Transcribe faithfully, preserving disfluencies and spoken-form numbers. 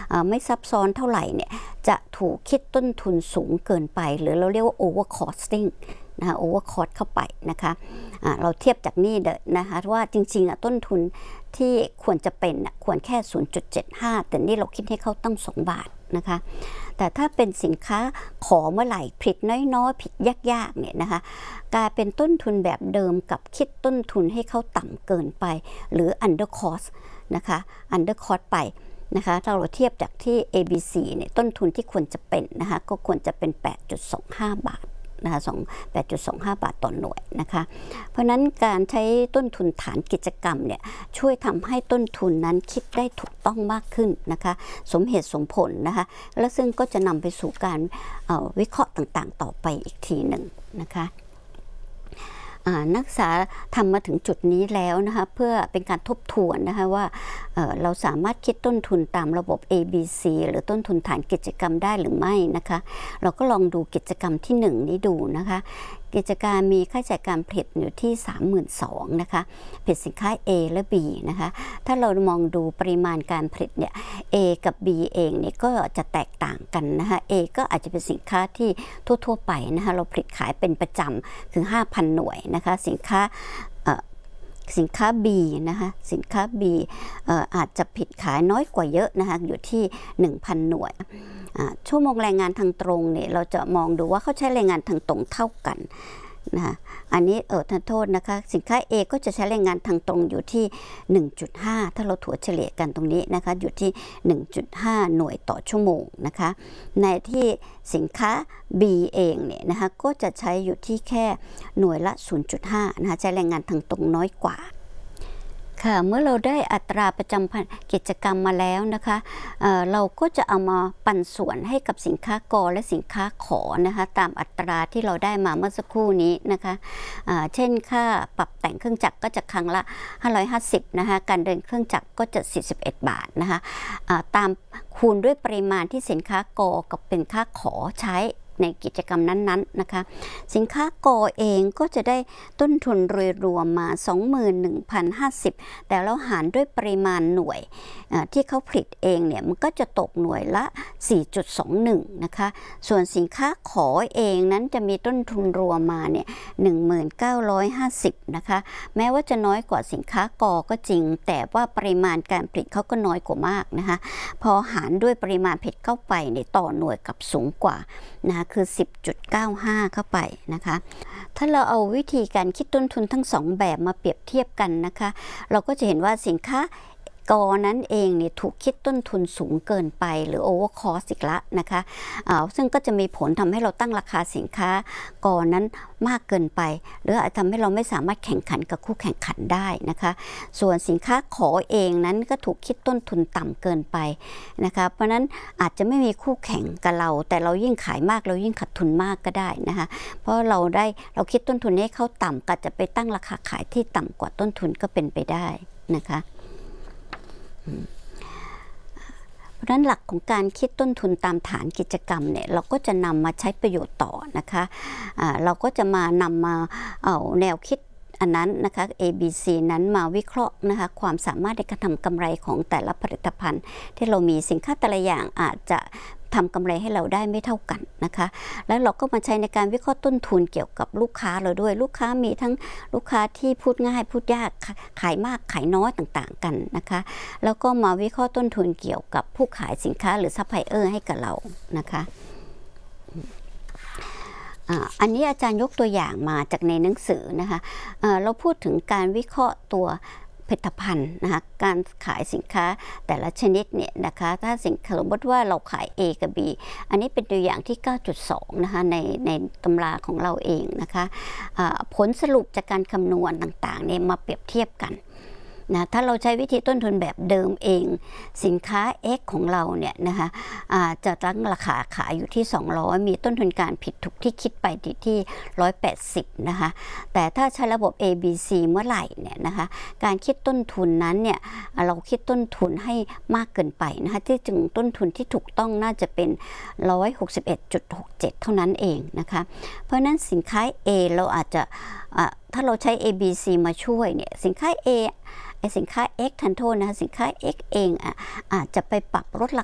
ไม่ซับซ้อนเท่าไหร่เนี่ยจะถูกคิดต้นทุนสูงเกินไปหรือเราเรียกว่า over costing นะคะ over cost เข้าไปนะคะะเราเทียบจากนี่เด้อนะคะว่าจริงๆต้นทุนที่ควรจะเป็นควรแค่ ศูนย์จุดเจ็ดห้า แต่นี่เราคิดให้เขาตั้งสองบาทนะคะแต่ถ้าเป็นสินค้าขอเมื่อไหร่ผิดน้อยๆผิดยากๆเนี่ยนะคะกลายเป็นต้นทุนแบบเดิมกับคิดต้นทุนให้เขาต่ำเกินไปหรือ under cost นะคะ under cost ไปนะคะถ้าเราเทียบจากที่ เอ บี ซี เนี่ยต้นทุนที่ควรจะเป็นนะคะก็ควรจะเป็น แปดจุดสองห้า บาทนะคะแปดจุดสองห้า บาทต่อหน่วยนะคะเพราะนั้นการใช้ต้นทุนฐานกิจกรรมเนี่ยช่วยทำให้ต้นทุนนั้นคิดได้ถูกต้องมากขึ้นนะคะสมเหตุสมผลนะคะและซึ่งก็จะนำไปสู่การวิเคราะห์ต่างๆต่อไปอีกทีหนึ่งนะคะนักศึกษาทำมาถึงจุดนี้แล้วนะคะเพื่อเป็นการทบทวนนะคะว่า เ, เราสามารถคิดต้นทุนตามระบบ เอ บี ซี หรือต้นทุนฐานกิจกรรมได้หรือไม่นะคะเราก็ลองดูกิจกรรมที่หนึ่งนี้ดูนะคะกิจการมีค่าใช้จ่ายการผลิตอยู่ที่ สามหมื่นสองพัน นะคะผลิตสินค้า A และ B นะคะถ้าเรามองดูปริมาณการผลิตเนี่ย A กับ B เองเนี่ยก็จะแตกต่างกันนะคะ A ก็อาจจะเป็นสินค้าที่ทั่วๆไปนะคะเราผลิตขายเป็นประจำคือ ห้าพัน หน่วยนะคะสินค้าสินค้า B นะคะสินค้า B ออาจจะผลิตขายน้อยกว่าเยอะนะคะอยู่ที่ หนึ่งพัน หน่วยชั่วโมงแรงงานทางตรงเนี่ยเราจะมองดูว่าเขาใช้แรงงานทางตรงเท่ากันนะคะอันนี้เออท่านโทษนะคะสินค้า A ก็จะใช้แรงงานทางตรงอยู่ที่ หนึ่งจุดห้า ถ้าเราถัวเฉลี่ยกันตรงนี้นะคะอยู่ที่ หนึ่งจุดห้า หน่วยต่อชั่วโมงนะคะในที่สินค้า B เองเนี่ยนะคะก็จะใช้อยู่ที่แค่หน่วยละ ศูนย์จุดห้า นะคะใช้แรงงานทางตรงน้อยกว่าค่ะเมื่อเราได้อัตราประจำกิจกรรมมาแล้วนะคะเเราก็จะเอามาปันส่วนให้กับสินค้ากอและสินค้าขอนะคะตามอัตราที่เราได้มาเมื่อสักครู่นี้นะคะเช่นค่าปรับแต่งเครื่องจักรก็จะครั้งละห้าร้อยห้าสิบนะคะการเดินเครื่องจักรก็จะสี่สิบเอ็ดบาทนะคะตามคูณด้วยปริมาณที่สินค้ากอกับเป็นค่าขอใช้ในกิจกรรมนั้นๆ น, นะคะสินค้ากอเองก็จะได้ต้นทุนโดยรวมมา สองหมื่นหนึ่งพันห้าสิบ แต่เราหารด้วยปริมาณหน่วยที่เขาผลิตเองเนี่ยมันก็จะตกหน่วยละ สี่จุดสองหนึ่ง นะคะส่วนสินค้าขอเองนั้นจะมีต้นทุนรวมมาเนี่ย หนึ่งพันเก้าร้อยห้าสิบ นะคะแม้ว่าจะน้อยกว่าสินค้ากอก็จริงแต่ว่าปริมาณการผลิตเขาก็น้อยกว่ามากนะคะพอหารด้วยปริมาณผลิตเข้าไปในต่อหน่วยกับสูงกว่านะคะคือ สิบจุดเก้าห้า เข้าไปนะคะถ้าเราเอาวิธีการคิดต้นทุนทั้งสองแบบมาเปรียบเทียบกันนะคะเราก็จะเห็นว่าสินค้ากอนั้นเองเนี่ยถูกคิดต้นทุนสูงเกินไปหรือ over cost อีกละนะคะซึ่งก็จะมีผลทำให้เราตั้งราคาสินค้ากอนั้นมากเกินไปหรืออาจทำให้เราไม่สามารถแข่งขันกับคู่แข่งขันได้นะคะส่วนสินค้าขอเองนั้นก็ถูกคิดต้นทุนต่ำเกินไปนะคะเพราะนั้นอาจจะไม่มีคู่แข่งกับเราแต่เรายิ่งขายมากเรายิ่งขาดทุนมากก็ได้นะคะเพราะเราได้เราคิดต้นทุนให้เขาต่ำก็จะไปตั้งราคาขายที่ต่ำกว่าต้นทุนก็เป็นไปได้นะคะเพราะฉะนั้นหลักของการคิดต้นทุนตามฐานกิจกรรมเนี่ยเราก็จะนำมาใช้ประโยชน์ต่อนะคะะเราก็จะมานำมาเอาแนวคิดอันนั้นนะคะ เอ บี ซี นั้นมาวิเคราะห์นะคะความสามารถในการทำกำไรของแต่ละผลิตภัณฑ์ที่เรามีสินค้าแต่ละอย่างอาจจะทำกำไรให้เราได้ไม่เท่ากันนะคะแล้วเราก็มาใช้ในการวิเคราะห์ต้นทุนเกี่ยวกับลูกค้าเราด้วยลูกค้ามีทั้งลูกค้าที่พูดง่ายพูดยากขายมากขายน้อยต่างๆกันนะคะแล้วก็มาวิเคราะห์ต้นทุนเกี่ยวกับผู้ขายสินค้าหรือซัพพลายเออร์ให้กับเรานะคะอันนี้อาจารย์ยกตัวอย่างมาจากในหนังสือนะคะเราพูดถึงการวิเคราะห์ตัวผลิตภัณฑ์นะคะการขายสินค้าแต่ละชนิดเนี่ยนะคะถ้าสินค้าสมมติว่าเราขาย A กับ B อันนี้เป็นตัวอย่างที่ เก้าจุดสอง นะคะในในตำราของเราเองนะคะผลสรุปจากการคำนวณต่างๆเนี่ยมาเปรียบเทียบกันนะถ้าเราใช้วิธีต้นทุนแบบเดิมเองสินค้า X ของเราเนี่ยนะคะจะตั้งราคาขายอยู่ที่สองร้อยมีต้นทุนการผิดถูกที่คิดไปที่หนึ่งร้อยแปดสิบนะคะแต่ถ้าใช้ระบบ เอ บี ซี เมื่อไหร่เนี่ยนะคะการคิดต้นทุนนั้นเนี่ยเราคิดต้นทุนให้มากเกินไปนะคะที่จึงต้นทุนที่ถูกต้องน่าจะเป็น หนึ่งร้อยหกสิบเอ็ดจุดหกเจ็ด เท่านั้นเองนะคะเพราะนั้นสินค้า A เราอาจจะถ้าเราใช้ เอ บี ซี มาช่วยเนี่ยสินค้า A ไอสินค้า X ทันโทษนะคะสินค้า X เองอ่ะอาจจะไปปรับลดรา